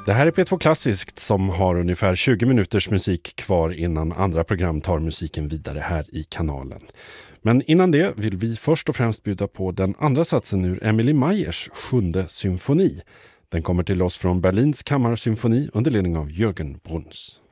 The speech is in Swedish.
Det här är P2 Klassiskt som har ungefär 20 minuters musik kvar innan andra program tar musiken vidare här i kanalen. Men innan det vill vi först och främst bjuda på den andra satsen ur Emily Meyers 7:e symfoni. Den kommer till oss från Berlins kammarsymfoni under ledning av Jürgen Bruns.